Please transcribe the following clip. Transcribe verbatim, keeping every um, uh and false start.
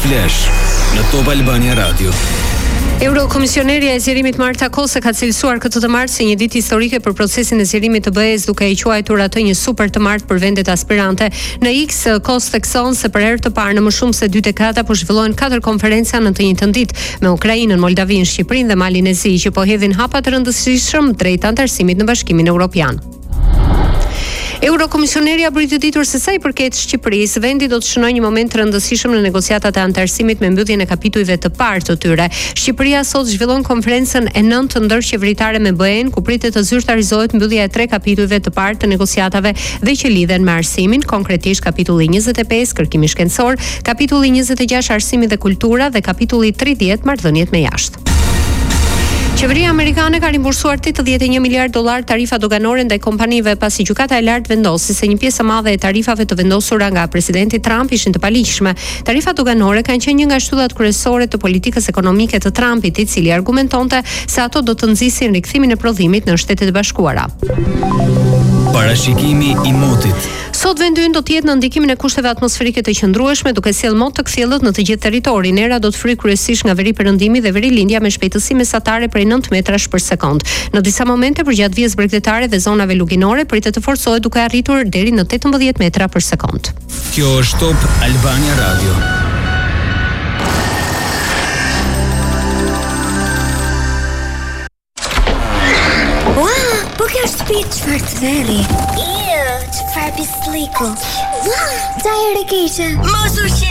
Flash në Top Albania Radio. Eurokomisionerja e zgjerimit Marta Kose ka cilësuar këtë të martë si një ditë historike për procesin e zgjerimit të B E-s, duke i quajtur atë një super të martë për vendet aspirante. Në X, Kos thekson se për herë të parë në më shumë se dy dekada po zhvillohen katër konferenca në të njëjtën ditë, me Ukrainën, Moldavinë, Shqipërinë dhe Malin e Zi, që po hedhin hapa të rëndësishëm drejt antarësimit në Bashkimin Evropian. Eurokomisionerja briti ditur se sa i përket Shqipërisë, vendi do të shënojë një moment të rëndësishëm në negociatat e antarësimit me mbylljen e kapitujve të parë të tyre. Shqipëria sot zhvillon konferencën e nëntë ndërqeveritare me B E-n, ku pritet të zyrtarizohet mbyllja e tre kapitujve të parë të negociatave dhe që lidhen me arsimin, konkretisht kapitulli njëzet e pesë kërkimi shkencor, kapitulli njëzet e gjashtë arsimi dhe kultura dhe kapitulli tridhjetë marrëdhëniet me jashtë. Qeveria amerikane ka rimbursuar tetëdhjetë e një miliard dollar tarifa doganore ndaj kompanive pasi gjykata e lartë vendosi se një pjesë e madhe e tarifave të vendosura nga presidenti Trump ishin të paligjshme. Tarifat doganore kanë qenë një nga shtyllat kryesore të politikës ekonomike të Trumpit, i cili argumentonte se ato do të nxisin rikthimin e prodhimit në Shtetet e Bashkuara. Parashikimi i motit. Sot vendi ynë do të jetë në ndikimin e kushteve atmosferike të qëndrueshme, duke sjellë mot të kthjellët në të gjithë territorin. Era do të fryjë kryesisht nga veri perëndimi dhe veri lindja me shpejtësi mesatare prej nëntë metrash për sekond. Në disa momente përgjatë vijës bregdetare dhe zonave luginore pritet të forcohet duke arritur deri në tetëmbëdhjetë metra për sekond. Kjo është Top Albania Radio. Wow, po kjo është shtëpi çfarë të veri. Iu, çfarë pisliku. Wow, ta ere keqe. Mos u